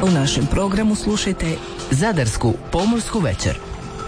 U našem programu slušajte Zadarsku pomorsku večer.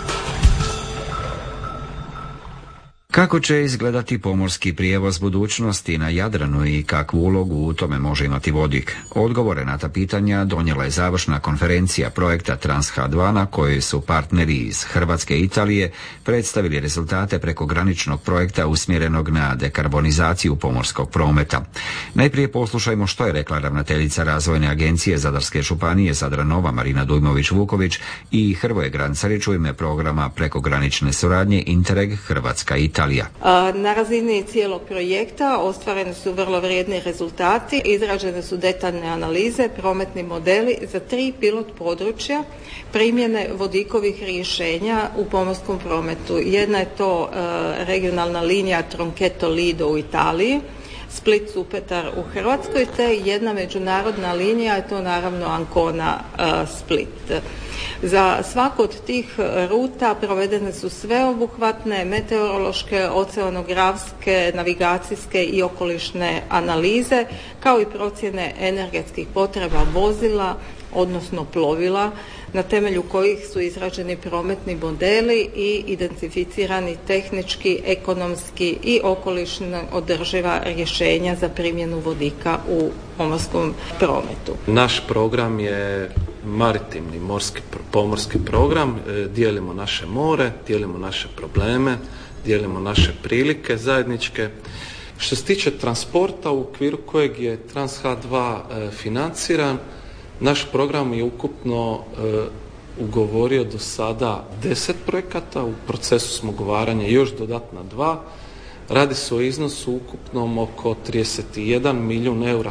Kako će izgledati pomorski prijevoz budućnosti na Jadranu i kakvu ulogu u tome može imati vodik? Odgovore na ta pitanja donijela je završna konferencija projekta Trans-H2 na kojoj su partneri iz Hrvatske i Italije predstavili rezultate prekograničnog projekta usmjerenog na dekarbonizaciju pomorskog prometa. Najprije poslušajmo što je rekla ravnateljica Razvojne agencije Zadarske županije Zadranova Marina Dujmović-Vuković i Hrvoje Grancarić u ime programa prekogranične suradnje Interreg Hrvatska-Italija. Na razini cijelog projekta ostvareni su vrlo vrijedni rezultati, izrađene su detaljne analize, prometni modeli za 3 pilot područja primjene vodikovih rješenja u pomorskom prometu. Jedna je to regionalna linija Troncheto-Lido u Italiji, Split-Supetar u Hrvatskoj, te jedna međunarodna linija, je to naravno Ancona-Split. Za svaku od tih ruta provedene su sveobuhvatne meteorološke, oceanografske, navigacijske i okolišne analize, kao i procjene energetskih potreba vozila, odnosno plovila, na temelju kojih su izrađeni prometni modeli i identificirani tehnički, ekonomski i okolišno održiva rješenja za primjenu vodika u pomorskom prometu. Naš program je maritimni pomorski program, dijelimo naše more, dijelimo naše probleme, dijelimo naše prilike zajedničke. Što se tiče transporta, u okviru kojeg je Trans-H2 financiran, naš program je ukupno ugovorio do sada 10 projekata, u procesu smo ugovaranja još dodatna 2. Radi se o iznosu ukupnom oko 31 milijun eura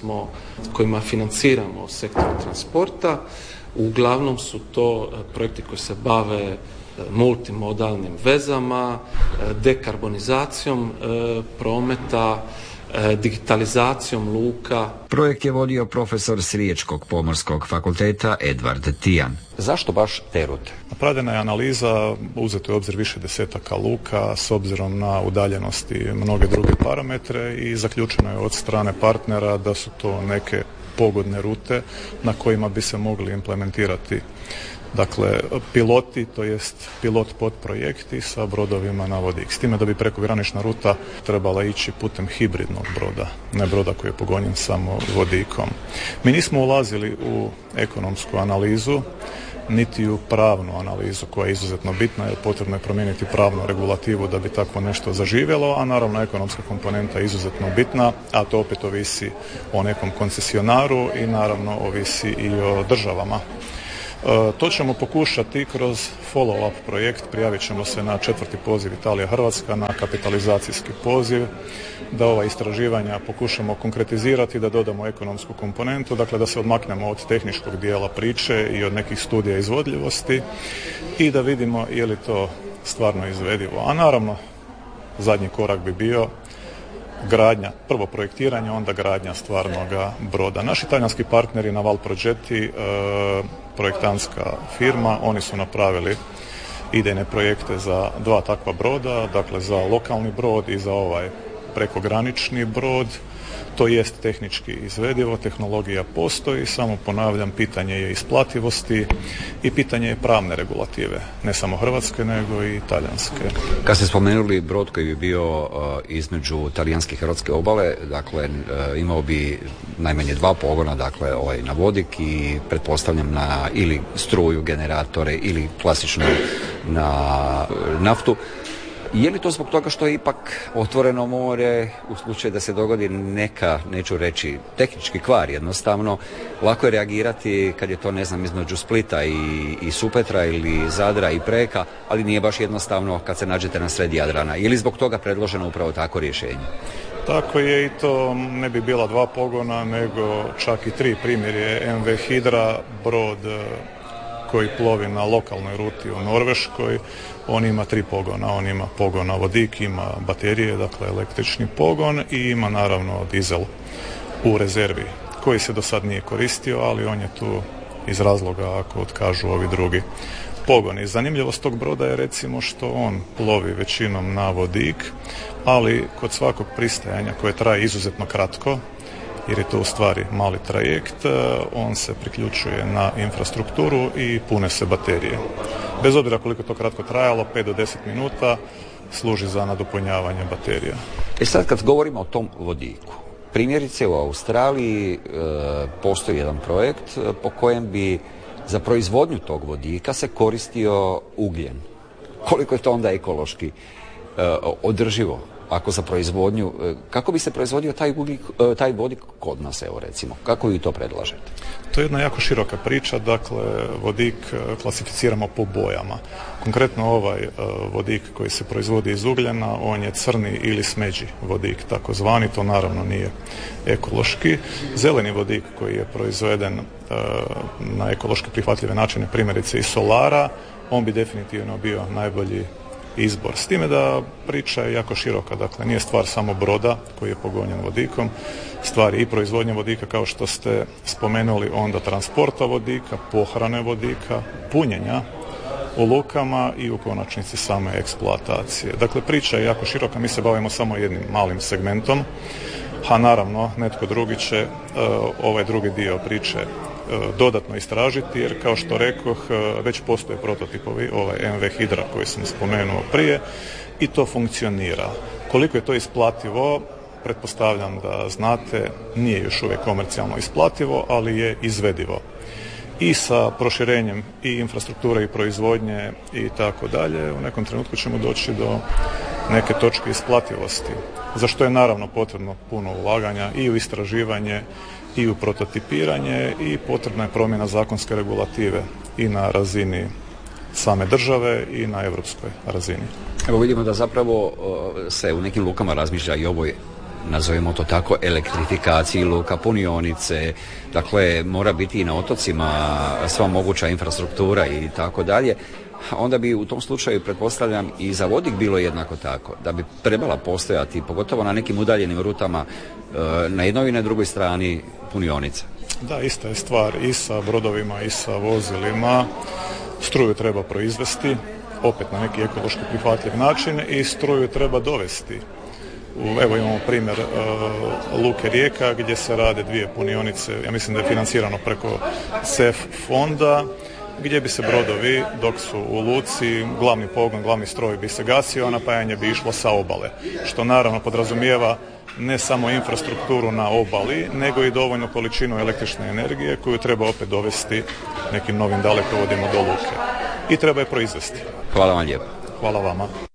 kojima financiramo sektor transporta. Uglavnom su to projekti koji se bave multimodalnim vezama, dekarbonizacijom prometa, digitalizacijom luka. Projekt je vodio profesor s Riječkog pomorskog fakulteta Edvard Tijan. Zašto baš te rute? Napravljena je analiza, uzeto je u obzir više desetaka luka s obzirom na udaljenosti i mnoge druge parametre i zaključeno je od strane partnera da su to neke pogodne rute na kojima bi se mogli implementirati piloti, to jest pilot podprojekti sa brodovima na vodik. S time da bi prekogranična ruta trebala ići putem hibridnog broda, ne broda koji je pogonjen samo vodikom. Mi nismo ulazili u ekonomsku analizu, niti u pravnu analizu koja je izuzetno bitna jer potrebno je promijeniti pravnu regulativu da bi takvo nešto zaživjelo, a naravno ekonomska komponenta je izuzetno bitna, a to opet ovisi o nekom koncesionaru i naravno ovisi i o državama. To ćemo pokušati kroz follow-up projekt, prijavit ćemo se na 4. poziv Italija-Hrvatska, na kapitalizacijski poziv, da ova istraživanja pokušamo konkretizirati, da dodamo ekonomsku komponentu, dakle da se odmaknemo od tehničkog dijela priče i od nekih studija izvodljivosti i da vidimo je li to stvarno izvedivo. A naravno, zadnji korak bi bio gradnja, prvo projektiranje, onda gradnja stvarnoga broda. Naši talijanski partneri Naval Progetti, projektantska firma, oni su napravili idejne projekte za 2 takva broda, dakle za lokalni brod i za ovaj prekogranični brod. To jest tehnički izvedivo, tehnologija postoji, samo ponavljam, pitanje je isplativosti i pitanje je pravne regulative, ne samo hrvatske nego i talijanske. Kad ste spomenuli brod koji bi bio između talijanske i hrvatske obale, dakle imao bi najmanje 2 pogona, dakle na vodik i pretpostavljam na ili struju, generatore ili klasično na naftu. Je li to zbog toga što je ipak otvoreno more, u slučaju da se dogodi neka, neću reći tehnički kvar jednostavno, lako je reagirati kad je to između Splita i Supetra ili Zadra i Preka, ali nije baš jednostavno kad se nađete na sred Jadrana. Je li zbog toga predloženo upravo tako rješenje? Tako je i to ne bi bila 2 pogona nego čak i 3. Primjer je MV Hidra, brod koji plovi na lokalnoj ruti u Norveškoj. On ima 3 pogona, on ima pogon na vodik, ima baterije, dakle električni pogon i ima naravno dizel u rezervi koji se do sad nije koristio, ali on je tu iz razloga ako otkažu ovi drugi pogoni. Zanimljivost tog broda je recimo što on plovi većinom na vodik, ali kod svakog pristajanja koje traje izuzetno kratko, jer je to u stvari mali trajekt, on se priključuje na infrastrukturu i pune se baterije. Bez obzira koliko to kratko trajalo, 5 do 10 minuta, služi za nadopunjavanje baterija. Sad kad govorimo o tom vodiku, primjerice u Australiji postoji jedan projekt po kojem bi za proizvodnju tog vodika se koristio ugljen. Koliko je to onda ekološki održivo? Ako za proizvodnju, kako bi se proizvodio taj vodik kod nas, evo recimo, kako vi to predlažete? To je jedna jako široka priča, dakle vodik klasificiramo po bojama. Konkretno ovaj vodik koji se proizvodi iz ugljena, on je crni ili smeđi vodik, takozvani, to naravno nije ekološki. Zeleni vodik koji je proizveden na ekološki prihvatljive načine, primjerice iz solara, on bi definitivno bio najbolji izbor. S time da priča je jako široka, dakle nije stvar samo broda koji je pogonjen vodikom, stvar je i proizvodnja vodika kao što ste spomenuli, onda transporta vodika, pohrane vodika, punjenja u lukama i u konačnici same eksploatacije. Dakle, priča je jako široka, mi se bavimo samo jednim malim segmentom, a naravno netko drugi će ovaj drugi dio priče dodatno istražiti, jer kao što rekoh, već postoje prototipovi, ovaj MV Hydra koji sam spomenuo prije, i to funkcionira. Koliko je to isplativo, pretpostavljam da znate, nije još uvijek komercijalno isplativo, ali je izvedivo. I sa proširenjem i infrastrukture i proizvodnje i tako dalje, u nekom trenutku ćemo doći do neke točke isplativosti, za što je naravno potrebno puno ulaganja i u istraživanje i u prototipiranje i potrebna je promjena zakonske regulative i na razini same države i na europskoj razini. Evo vidimo da zapravo se u nekim lukama razmišlja i ovoj, nazovimo to tako, elektrifikaciji luka, punionice, dakle mora biti i na otocima sva moguća infrastruktura i tako dalje. Onda bi u tom slučaju, pretpostavljam, i za vodik bilo jednako tako, da bi trebala postojati, pogotovo na nekim udaljenim rutama, na jednoj i na drugoj strani punionica. Da, ista je stvar i sa brodovima i sa vozilima. Struju treba proizvesti, opet na neki ekološki prihvatljiv način, i struju treba dovesti. Evo imamo primjer Luke Rijeka gdje se rade 2 punionice, ja mislim da je financirano preko CEF fonda, gdje bi se brodovi, dok su u luci, glavni pogon, glavni stroj bi se gasio, a napajanje bi išlo sa obale. Što naravno podrazumijeva ne samo infrastrukturu na obali, nego i dovoljnu količinu električne energije koju treba opet dovesti nekim novim dalekovodima do luke. I treba je proizvesti. Hvala vam lijepo. Hvala vama.